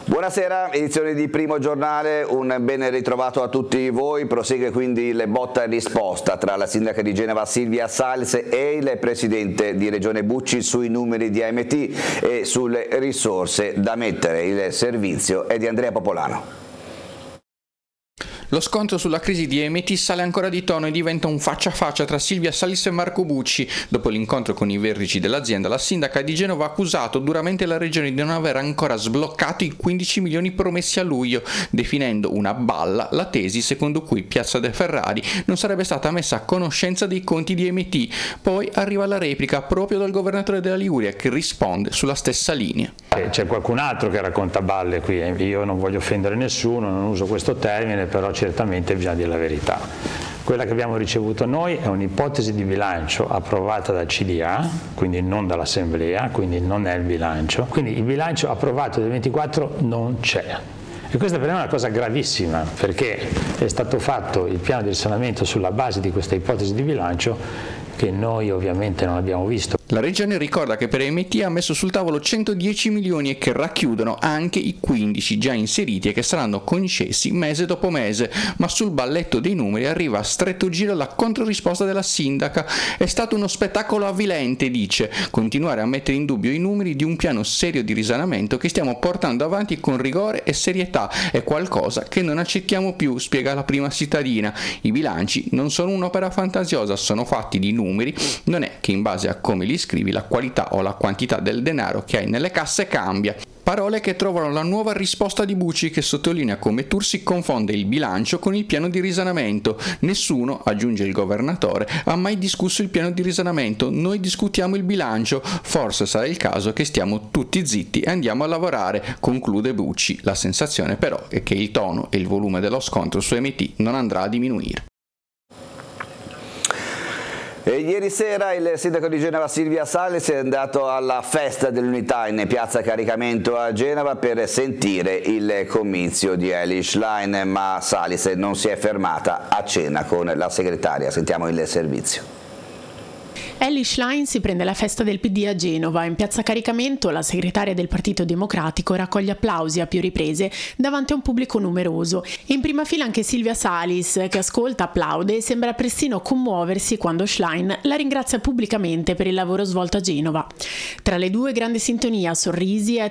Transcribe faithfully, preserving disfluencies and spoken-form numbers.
Buonasera, edizione di Primo Giornale, un ben ritrovato a tutti voi. Prosegue quindi il botta e risposta tra la sindaca di Genova Silvia Salis e il presidente di Regione Bucci sui numeri di A M T e sulle risorse da mettere. Il servizio è di Andrea Popolano. Lo scontro sulla crisi di A M T sale ancora di tono e diventa un faccia a faccia tra Silvia Salis e Marco Bucci. Dopo l'incontro con i vertici dell'azienda, la sindaca di Genova ha accusato duramente la regione di non aver ancora sbloccato i quindici milioni promessi a luglio, definendo una balla la tesi secondo cui Piazza De Ferrari non sarebbe stata messa a conoscenza dei conti di A M T. Poi arriva la replica proprio dal governatore della Liguria, che risponde sulla stessa linea. C'è qualcun altro che racconta balle qui, io non voglio offendere nessuno, non uso questo termine, però certamente bisogna dire la verità. Quella che abbiamo ricevuto noi è un'ipotesi di bilancio approvata dal C D A, quindi non dall'Assemblea, quindi non è il bilancio. Quindi il bilancio approvato del ventiquattro non c'è. E questa per me è una cosa gravissima, perché è stato fatto il piano di risanamento sulla base di questa ipotesi di bilancio che noi ovviamente non abbiamo visto. La regione ricorda che per A M T ha messo sul tavolo centodieci milioni e che racchiudono anche i quindici già inseriti e che saranno concessi mese dopo mese, ma sul balletto dei numeri arriva a stretto giro la controrisposta della sindaca. È stato uno spettacolo avvilente, dice, continuare a mettere in dubbio i numeri di un piano serio di risanamento che stiamo portando avanti con rigore e serietà. È qualcosa che non accettiamo più, spiega la prima cittadina. I bilanci non sono un'opera fantasiosa, sono fatti di numeri, non è che in base a come li scrivi la qualità o la quantità del denaro che hai nelle casse cambia. Parole che trovano la nuova risposta di Bucci, che sottolinea come Tursi confonde il bilancio con il piano di risanamento. Nessuno, aggiunge il governatore, ha mai discusso il piano di risanamento, noi discutiamo il bilancio, forse sarà il caso che stiamo tutti zitti e andiamo a lavorare, conclude Bucci. La sensazione però è che il tono e il volume dello scontro su A M T non andrà a diminuire. E ieri sera il sindaco di Genova Silvia Salis è andato alla festa dell'unità in piazza Caricamento a Genova per sentire il comizio di Eli Schlein, ma Salis non si è fermata a cena con la segretaria. Sentiamo il servizio. Eli Schlein si prende la festa del P D a Genova. In piazza Caricamento la segretaria del Partito Democratico raccoglie applausi a più riprese davanti a un pubblico numeroso. In prima fila anche Silvia Salis, che ascolta, applaude e sembra persino commuoversi quando Schlein la ringrazia pubblicamente per il lavoro svolto a Genova. Tra le due grande sintonia, sorrisi e